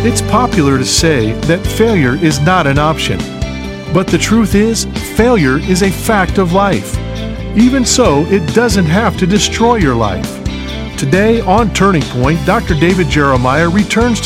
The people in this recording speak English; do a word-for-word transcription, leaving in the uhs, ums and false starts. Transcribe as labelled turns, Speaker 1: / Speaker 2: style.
Speaker 1: It's popular to say that failure is not an option. But the truth is, failure is a fact of life. Even so, it doesn't have to destroy your life. Today on Turning Point, Doctor David Jeremiah returns